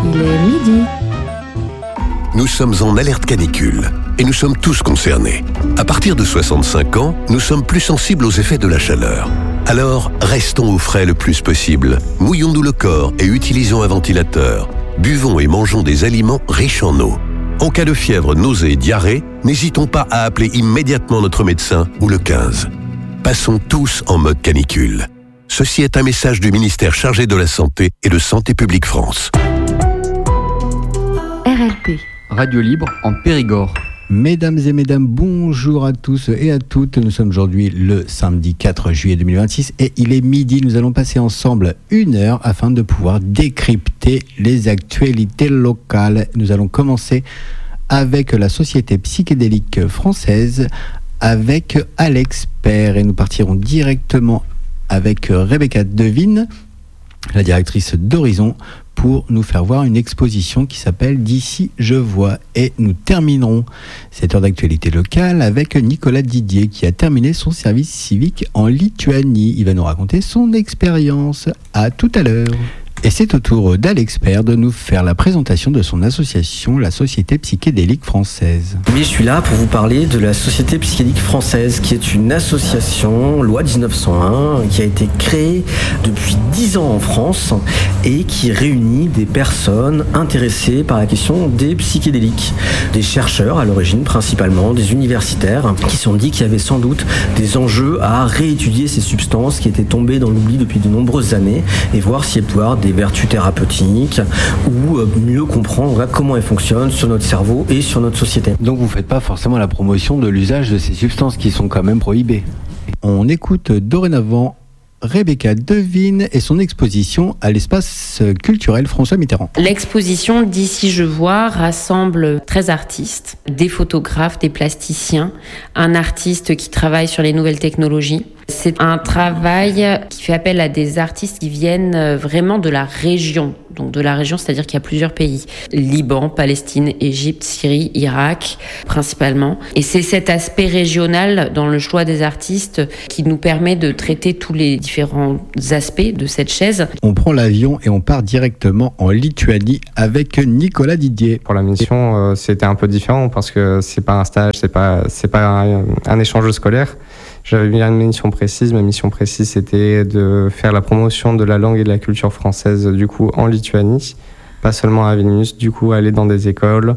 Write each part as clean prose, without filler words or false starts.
Il est midi. Nous sommes en alerte canicule et nous sommes tous concernés. À partir de 65 ans, nous sommes plus sensibles aux effets de la chaleur. Alors, restons au frais le plus possible. Mouillons-nous le corps et utilisons un ventilateur. Buvons et mangeons des aliments riches en eau. En cas de fièvre, nausée et diarrhée, n'hésitons pas à appeler immédiatement notre médecin ou le 15. Passons tous en mode canicule. Ceci est un message du ministère chargé de la Santé et de Santé publique France. RLP. Radio Libre en Périgord. Mesdames et mesdames, bonjour à tous et à toutes. Nous sommes aujourd'hui le samedi 4 juillet 2026 et il est midi. Nous allons passer ensemble 1 heure afin de pouvoir décrypter les actualités locales. Nous allons commencer avec la Société psychédélique française avec Alex Père et nous partirons directement avec Rebecca Devine, la directrice d'Horizon, pour nous faire voir une exposition qui s'appelle D'ici je vois. Et nous terminerons cette heure d'actualité locale avec Nicolas Didier qui a terminé son service civique en Lituanie. Il va nous raconter son expérience. À tout à l'heure. Et c'est au tour d'Alex Père de nous faire la présentation de son association, la Société psychédélique française. Oui, je suis là pour vous parler de la Société psychédélique française, qui est une association, loi 1901, qui a été créée depuis 10 ans en France et qui réunit des personnes intéressées par la question des psychédéliques. Des chercheurs à l'origine principalement, des universitaires, qui se sont dit qu'il y avait sans doute des enjeux à réétudier ces substances qui étaient tombées dans l'oubli depuis de nombreuses années et voir s'il y a pouvoir des vertus thérapeutiques ou mieux comprendre comment elles fonctionnent sur notre cerveau et sur notre société. Donc vous ne faites pas forcément la promotion de l'usage de ces substances qui sont quand même prohibées. On écoute dorénavant Rebecca Devine et son exposition à l'espace culturel François Mitterrand. L'exposition D'ici je vois rassemble 13 artistes, des photographes, des plasticiens, un artiste qui travaille sur les nouvelles technologies. C'est un travail qui fait appel à des artistes qui viennent vraiment de la région. Donc de la région, c'est-à-dire qu'il y a plusieurs pays. Liban, Palestine, Égypte, Syrie, Irak, principalement. Et c'est cet aspect régional dans le choix des artistes qui nous permet de traiter tous les différents aspects de cette chaise. On prend l'avion et on part directement en Lituanie avec Nicolas Didier. Pour la mission, c'était un peu différent parce que c'est pas un stage, c'est pas un échange scolaire. J'avais bien une mission précise. Ma mission précise, c'était de faire la promotion de la langue et de la culture française, du coup, en Lituanie. Pas seulement à Vilnius, du coup, aller dans des écoles,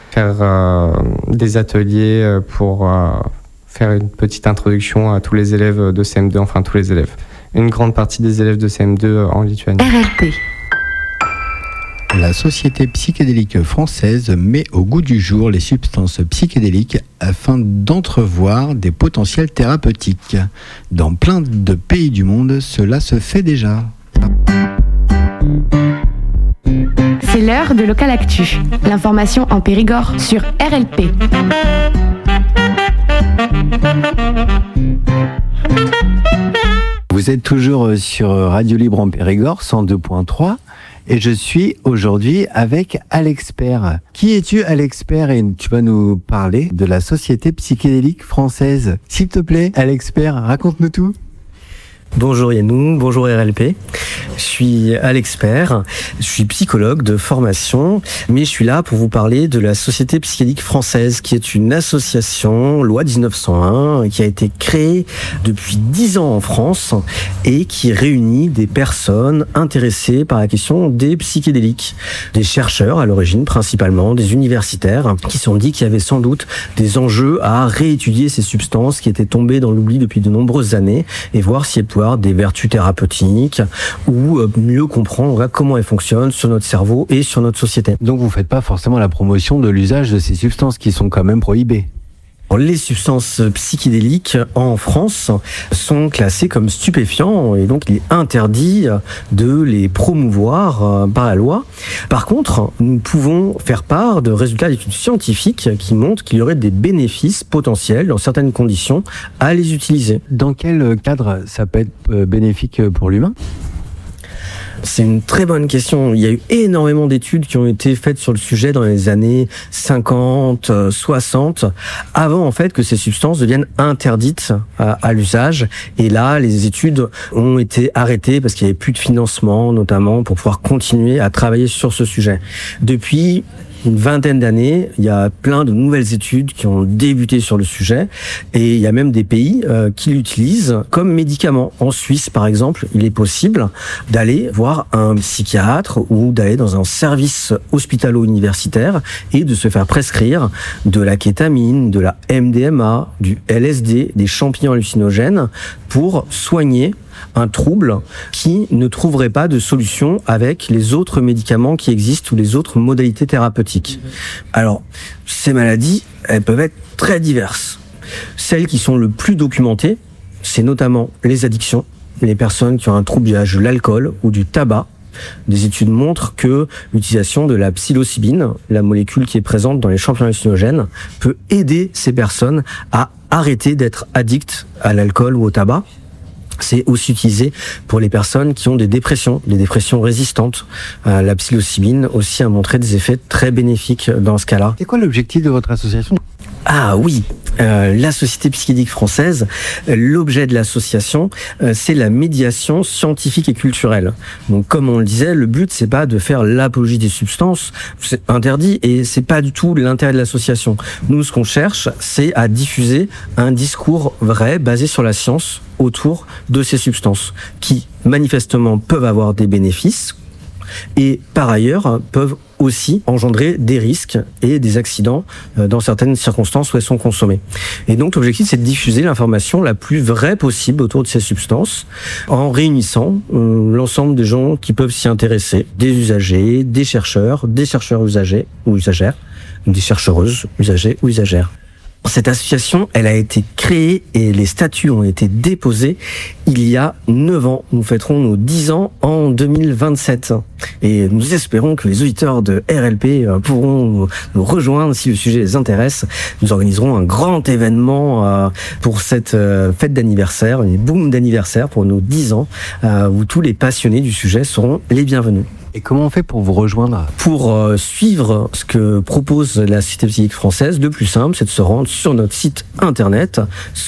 faire des ateliers pour faire une petite introduction à tous les élèves de CM2, enfin tous les élèves. Une grande partie des élèves de CM2 en Lituanie. RLP. La Société psychédélique française met au goût du jour les substances psychédéliques afin d'entrevoir des potentiels thérapeutiques. Dans plein de pays du monde, cela se fait déjà. C'est l'heure de Local Actu. L'information en Périgord sur RLP. Vous êtes toujours sur Radio Libre en Périgord, 102.3. Et je suis aujourd'hui avec Alex Père. Qui es-tu, Alex Père? Et tu vas nous parler de la Société psychédélique française. S'il te plaît, Alex Père, raconte-nous tout. Bonjour Yannou, bonjour RLP. Je suis Alex Père, je suis psychologue de formation, mais je suis là pour vous parler de la Société psychédélique française, qui est une association, loi 1901, qui a été créée depuis 10 ans en France et qui réunit des personnes intéressées par la question des psychédéliques. Des chercheurs à l'origine principalement, des universitaires, qui se sont dit qu'il y avait sans doute des enjeux à réétudier ces substances qui étaient tombées dans l'oubli depuis de nombreuses années et voir si elles pouvaient avoir des vertus thérapeutiques ou mieux comprendre comment elles fonctionnent sur notre cerveau et sur notre société. Donc vous ne faites pas forcément la promotion de l'usage de ces substances qui sont quand même prohibées. Les substances psychédéliques en France sont classées comme stupéfiants et donc il est interdit de les promouvoir par la loi. Par contre, nous pouvons faire part de résultats d'études scientifiques qui montrent qu'il y aurait des bénéfices potentiels dans certaines conditions à les utiliser. Dans quel cadre ça peut être bénéfique pour l'humain ? C'est une très bonne question. Il y a eu énormément d'études qui ont été faites sur le sujet dans les années 50, 60, avant en fait que ces substances deviennent interdites à l'usage. Et là, les études ont été arrêtées parce qu'il n'y avait plus de financement, notamment pour pouvoir continuer à travailler sur ce sujet. Depuis une vingtaine d'années, il y a plein de nouvelles études qui ont débuté sur le sujet et il y a même des pays qui l'utilisent comme médicament. En Suisse, par exemple, il est possible d'aller voir un psychiatre ou d'aller dans un service hospitalo-universitaire et de se faire prescrire de la kétamine, de la MDMA, du LSD, des champignons hallucinogènes pour soigner un trouble qui ne trouverait pas de solution avec les autres médicaments qui existent ou les autres modalités thérapeutiques. Alors, ces maladies, elles peuvent être très diverses. Celles qui sont le plus documentées, c'est notamment les addictions, les personnes qui ont un trouble d'usage de l'alcool ou du tabac. Des études montrent que l'utilisation de la psilocybine, la molécule qui est présente dans les champignons hallucinogènes, peut aider ces personnes à arrêter d'être addictes à l'alcool ou au tabac. C'est aussi utilisé pour les personnes qui ont des dépressions résistantes. La psilocybine aussi a montré des effets très bénéfiques dans ce cas-là. C'est quoi l'objectif de votre association ? Ah oui, la Société psychédélique française, l'objet de l'association, c'est la médiation scientifique et culturelle. Donc comme on le disait, le but c'est pas de faire l'apologie des substances, c'est interdit et c'est pas du tout l'intérêt de l'association. Nous ce qu'on cherche, c'est à diffuser un discours vrai basé sur la science autour de ces substances qui manifestement peuvent avoir des bénéfices et par ailleurs peuvent aussi engendrer des risques et des accidents dans certaines circonstances où elles sont consommées. Et donc l'objectif c'est de diffuser l'information la plus vraie possible autour de ces substances en réunissant l'ensemble des gens qui peuvent s'y intéresser, des usagers, des chercheurs usagers ou usagères, des chercheuses usagers ou usagères. Cette association, elle a été créée et les statuts ont été déposés il y a 9 ans. Nous fêterons nos 10 ans en 2027. Et nous espérons que les auditeurs de RLP pourront nous rejoindre si le sujet les intéresse. Nous organiserons un grand événement pour cette fête d'anniversaire, une boom d'anniversaire pour nos 10 ans, où tous les passionnés du sujet seront les bienvenus. Et comment on fait pour vous rejoindre ? Pour suivre ce que propose la Société psychédélique française, le plus simple, c'est de se rendre sur notre site internet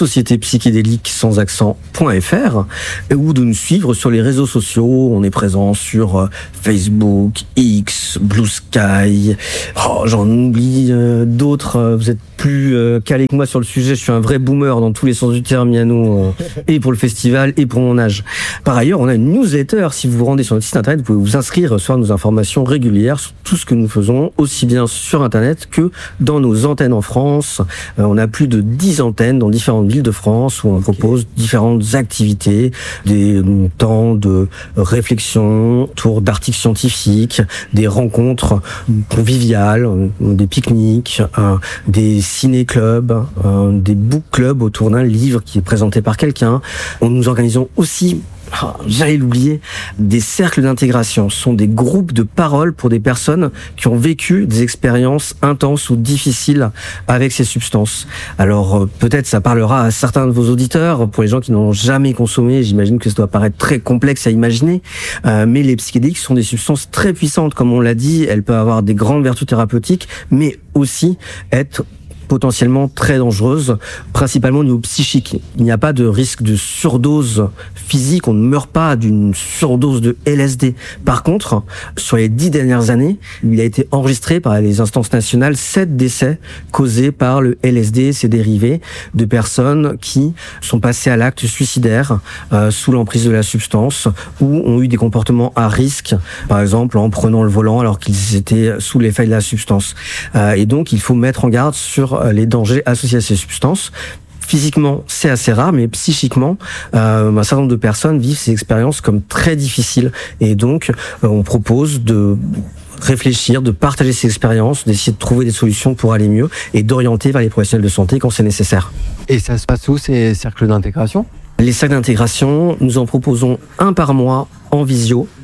sociétépsychédélique.fr ou de nous suivre sur les réseaux sociaux. On est présent sur Facebook, X, Blue Sky. J'en oublie d'autres. Vous êtes plus calé que moi sur le sujet. Je suis un vrai boomer dans tous les sens du terme, Yannou, et pour le festival et pour mon âge. Par ailleurs, on a une newsletter. Si vous vous rendez sur notre site internet, vous pouvez vous inscrire, recevoir nos informations régulières sur tout ce que nous faisons, aussi bien sur internet que dans nos antennes en France. On a plus de 10 antennes dans différentes villes de France où on propose différentes activités, des temps de réflexion autour d'articles scientifiques, des rencontres conviviales, des pique-niques, des ciné-clubs, des book clubs autour d'un livre qui est présenté par quelqu'un. Nous organisons aussi, j'allais l'oublier, des cercles d'intégration. Ce sont des groupes de parole pour des personnes qui ont vécu des expériences intenses ou difficiles avec ces substances. Alors peut-être ça parlera à certains de vos auditeurs. Pour les gens qui n'ont jamais consommé, j'imagine que ça doit paraître très complexe à imaginer, mais les psychédéliques sont des substances très puissantes, comme on l'a dit. Elles peuvent avoir des grandes vertus thérapeutiques, mais aussi être potentiellement très dangereuse, principalement au niveau psychique. Il n'y a pas de risque de surdose physique, on ne meurt pas d'une surdose de LSD. Par contre, sur les 10 dernières années, il a été enregistré par les instances nationales 7 décès causés par le LSD et ses dérivés de personnes qui sont passées à l'acte suicidaire sous l'emprise de la substance ou ont eu des comportements à risque, par exemple en prenant le volant alors qu'ils étaient sous l'effet de la substance. Et donc, il faut mettre en garde sur les dangers associés à ces substances. Physiquement, c'est assez rare, mais psychiquement, un certain nombre de personnes vivent ces expériences comme très difficiles. Et donc, on propose de réfléchir, de partager ces expériences, d'essayer de trouver des solutions pour aller mieux et d'orienter vers les professionnels de santé quand c'est nécessaire. Et ça se passe où, ces cercles d'intégration ? Les cercles d'intégration, nous en proposons un par mois en visio,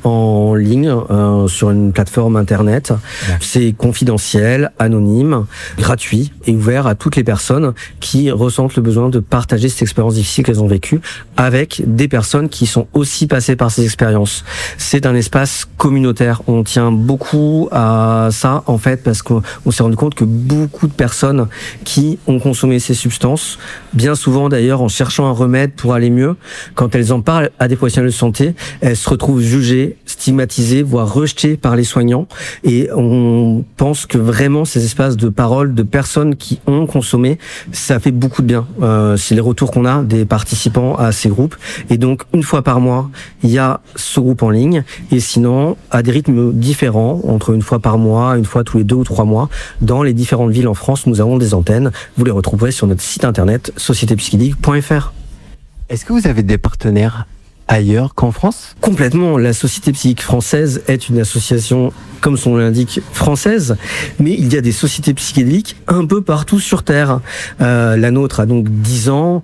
en ligne sur une plateforme internet. Ouais. C'est confidentiel, anonyme, gratuit et ouvert à toutes les personnes qui ressentent le besoin de partager cette expérience difficile qu'elles ont vécue avec des personnes qui sont aussi passées par ces expériences. C'est un espace communautaire. On tient beaucoup à ça, en fait, parce qu'on s'est rendu compte que beaucoup de personnes qui ont consommé ces substances, bien souvent d'ailleurs en cherchant un remède pour aller mieux, quand elles en parlent à des professionnels de santé, elles se retrouvent jugées, stigmatisées, voire rejetées par les soignants. Et on pense que vraiment ces espaces de parole de personnes qui ont consommé, ça fait beaucoup de bien. C'est les retours qu'on a des participants à ces groupes. Et donc, une fois par mois, il y a ce groupe en ligne. Et sinon, à des rythmes différents, entre une fois par mois, une fois tous les 2 ou 3 mois, dans les différentes villes en France, nous avons des antennes. Vous les retrouverez sur notre site internet sociétépsychédélique.fr. Est-ce que vous avez des partenaires ailleurs qu'en France ? Complètement. La Société Psychique Française est une association, comme son nom l'indique, française, mais il y a des sociétés psychédéliques un peu partout sur Terre. La nôtre a donc 10 ans,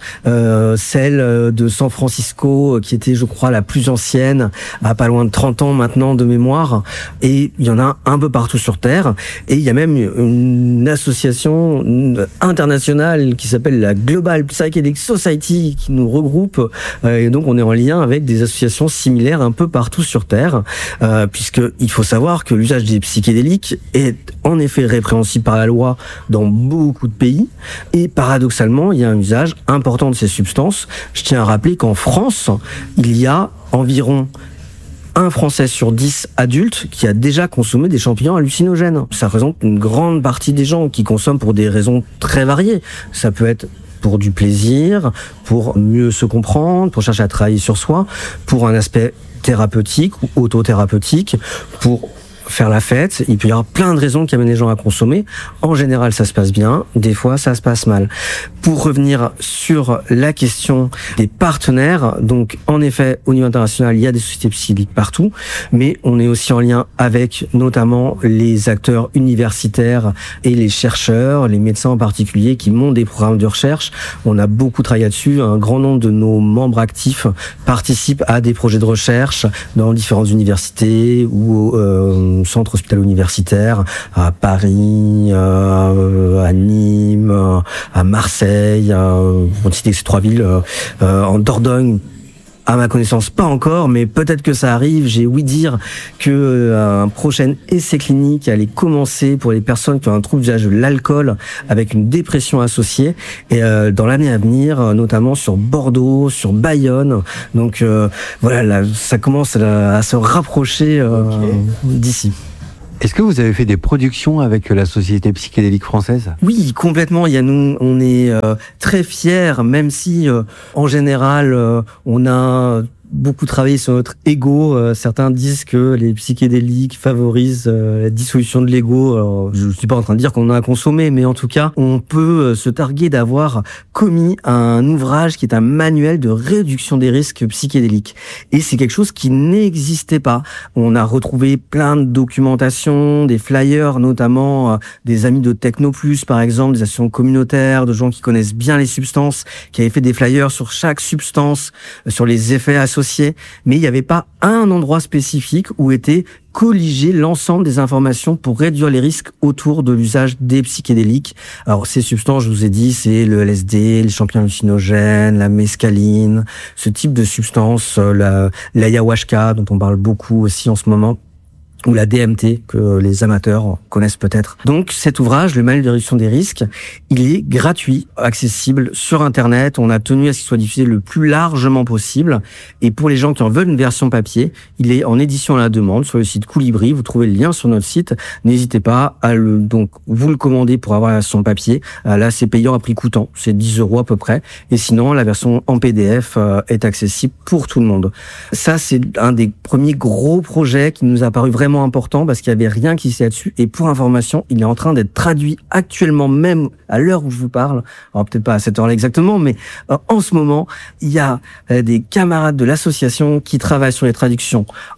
celle de San Francisco, qui était, je crois, la plus ancienne, a pas loin de 30 ans maintenant de mémoire, et il y en a un peu partout sur Terre, et il y a même une association internationale qui s'appelle la Global Psychedelic Society, qui nous regroupe, et donc on est en lien avec des associations similaires un peu partout sur Terre, puisque il faut savoir que l'usage des psychédéliques est en effet répréhensible par la loi dans beaucoup de pays, et paradoxalement, il y a un usage important de ces substances. Je tiens à rappeler qu'en France, il y a environ 1 Français sur 10 adultes qui a déjà consommé des champignons hallucinogènes. Ça représente une grande partie des gens qui consomment pour des raisons très variées. Ça peut être pour du plaisir, pour mieux se comprendre, pour chercher à travailler sur soi, pour un aspect thérapeutique ou autothérapeutique, pour faire la fête. Il peut y avoir plein de raisons qui amènent les gens à consommer. En général, ça se passe bien. Des fois, ça se passe mal. Pour revenir sur la question des partenaires, donc en effet, au niveau international, il y a des sociétés psychédéliques partout, mais on est aussi en lien avec notamment les acteurs universitaires et les chercheurs, les médecins en particulier, qui montent des programmes de recherche. On a beaucoup travaillé là-dessus. Un grand nombre de nos membres actifs participent à des projets de recherche dans différentes universités ou centres hospitalo-universitaires, à Paris, à Nîmes, à Marseille, on cite ces 3 villes, en Dordogne. À ma connaissance, pas encore, mais peut-être que ça arrive. J'ai ouï dire que un prochain essai clinique allait commencer pour les personnes qui ont un trouble d'usage de l'alcool avec une dépression associée, et dans l'année à venir, notamment sur Bordeaux, sur Bayonne. Donc voilà, là, ça commence à se rapprocher d'ici. Est-ce que vous avez fait des productions avec la Société Psychédélique Française ? Oui, complètement. Il y a nous, on est très fiers, même si en général on a beaucoup travaillé sur notre ego. Certains disent que les psychédéliques favorisent la dissolution de l'ego. Je ne suis pas en train de dire qu'on en a consommé, mais en tout cas, on peut se targuer d'avoir commis un ouvrage qui est un manuel de réduction des risques psychédéliques. Et c'est quelque chose qui n'existait pas. On a retrouvé plein de documentation, des flyers, notamment des amis de Technoplus, par exemple, des associations communautaires, de gens qui connaissent bien les substances, qui avaient fait des flyers sur chaque substance, sur les effets associés. Mais il n'y avait pas un endroit spécifique où était colliger l'ensemble des informations pour réduire les risques autour de l'usage des psychédéliques. Alors, ces substances, je vous ai dit, c'est le LSD, les champignons hallucinogènes, la mescaline, ce type de substances, l'ayahuasca, dont on parle beaucoup aussi en ce moment, ou la DMT, que les amateurs connaissent peut-être. Donc cet ouvrage, le manuel de réduction des risques, il est gratuit, accessible sur Internet. On a tenu à ce qu'il soit diffusé le plus largement possible. Et pour les gens qui en veulent une version papier, il est en édition à la demande sur le site Colibri. Vous trouvez le lien sur notre site. N'hésitez pas à vous le commander pour avoir la version papier. Là, c'est payant à prix coûtant. C'est 10 € à peu près. Et sinon, la version en PDF est accessible pour tout le monde. Ça, c'est un des premiers gros projets qui nous a paru vraiment important parce qu'il n'y avait rien qui s'est là-dessus. Et pour information, il est en train d'être traduit actuellement, même à l'heure où je vous parle. Alors peut-être pas à cette heure-là exactement, mais en ce moment, il y a des camarades de l'association qui travaillent sur les traductions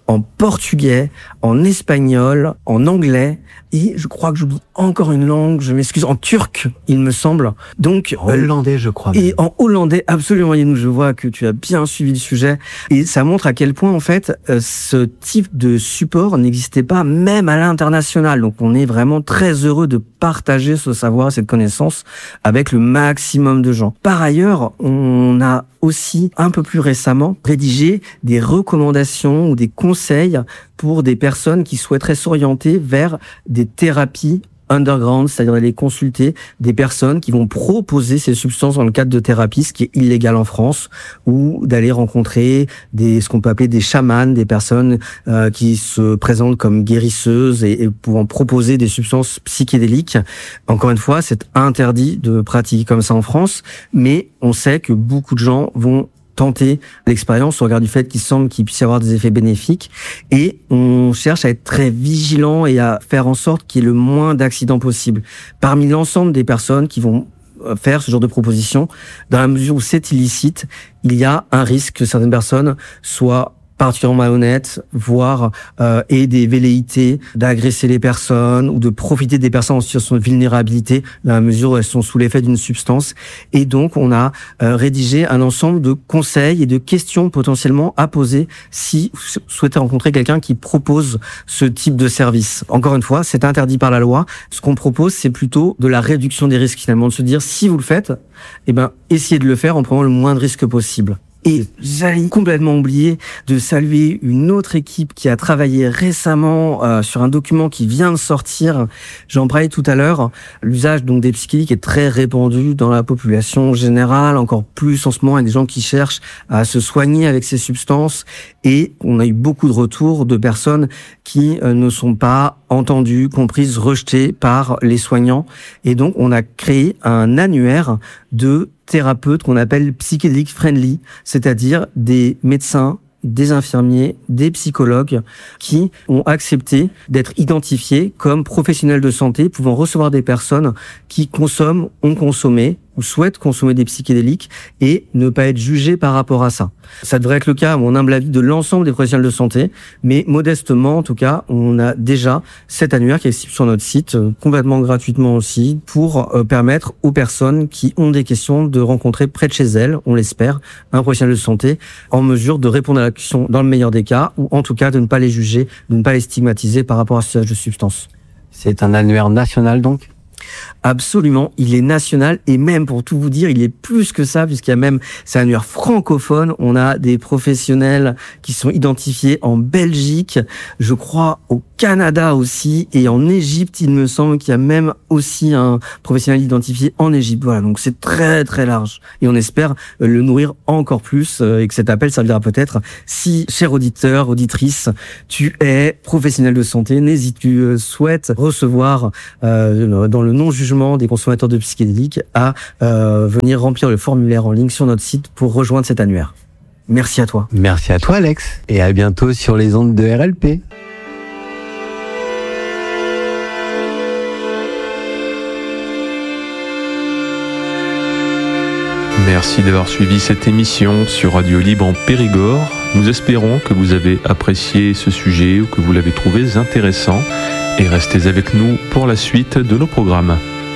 en portugais, en espagnol, en anglais, et je crois que j'oublie encore une langue, je m'excuse, en turc, il me semble. Donc Hollandais, je crois. Et en hollandais, absolument, Yannou, je vois que tu as bien suivi le sujet. Et ça montre à quel point, en fait, ce type de support n'existait pas même à l'international. Donc on est vraiment très heureux de partager ce savoir, cette connaissance avec le maximum de gens. Par ailleurs, on a aussi, un peu plus récemment, rédigé des recommandations ou des conseils pour des personnes qui souhaiteraient s'orienter vers des thérapies underground, c'est-à-dire d'aller consulter des personnes qui vont proposer ces substances dans le cadre de thérapie, ce qui est illégal en France, ou d'aller rencontrer ce qu'on peut appeler des chamans, des personnes qui se présentent comme guérisseuses et pouvant proposer des substances psychédéliques. Encore une fois, c'est interdit de pratiquer comme ça en France, mais on sait que beaucoup de gens vont tenter l'expérience au regard du fait qu'il semble qu'il puisse y avoir des effets bénéfiques, et on cherche à être très vigilant et à faire en sorte qu'il y ait le moins d'accidents possible. Parmi l'ensemble des personnes qui vont faire ce genre de proposition, dans la mesure où c'est illicite, il y a un risque que certaines personnes soient particulièrement malhonnêtes, voire aient des velléités d'agresser les personnes ou de profiter des personnes en situation de vulnérabilité dans la mesure où elles sont sous l'effet d'une substance. Et donc, on a rédigé un ensemble de conseils et de questions potentiellement à poser si vous souhaitez rencontrer quelqu'un qui propose ce type de service. Encore une fois, c'est interdit par la loi. Ce qu'on propose, c'est plutôt de la réduction des risques, finalement, de se dire, si vous le faites, essayez de le faire en prenant le moins de risques possible. Et j'allais complètement oublier de saluer une autre équipe qui a travaillé récemment sur un document qui vient de sortir. J'en parlais tout à l'heure. L'usage donc des psychédéliques est très répandu dans la population générale, encore plus en ce moment, il y a des gens qui cherchent à se soigner avec ces substances. Et on a eu beaucoup de retours de personnes qui ne sont pas entendues, comprises, rejetées par les soignants. Et donc, on a créé un annuaire de thérapeutes qu'on appelle psychédélique friendly, c'est-à-dire des médecins, des infirmiers, des psychologues qui ont accepté d'être identifiés comme professionnels de santé pouvant recevoir des personnes qui consomment, ont consommé ou souhaitent consommer des psychédéliques et ne pas être jugés par rapport à ça. Ça devrait être le cas, à mon humble avis, de l'ensemble des professionnels de santé, mais modestement, en tout cas, on a déjà cet annuaire qui est disponible sur notre site, complètement gratuitement aussi, pour permettre aux personnes qui ont des questions de rencontrer près de chez elles, on l'espère, un professionnel de santé en mesure de répondre à la question dans le meilleur des cas, ou en tout cas de ne pas les juger, de ne pas les stigmatiser par rapport à ce usage de substances. C'est un annuaire national donc ? Absolument, il est national et même pour tout vous dire, il est plus que ça puisqu'il y a même, c'est un annuaire francophone, on a des professionnels qui sont identifiés en Belgique, je crois au Canada aussi et en Égypte, il me semble qu'il y a même aussi un professionnel identifié en Égypte. Voilà, donc c'est très très large et on espère le nourrir encore plus et que cet appel servira peut-être si, cher auditeur, auditrice, tu es professionnel de santé, n'hésite, tu souhaites recevoir dans le non-jugement des consommateurs de psychédéliques à venir remplir le formulaire en ligne sur notre site pour rejoindre cet annuaire. Merci à toi. Merci à toi Alex et à bientôt sur les ondes de RLP. Merci d'avoir suivi cette émission sur Radio Libre en Périgord. Nous espérons que vous avez apprécié ce sujet ou que vous l'avez trouvé intéressant. Et restez avec nous pour la suite de nos programmes.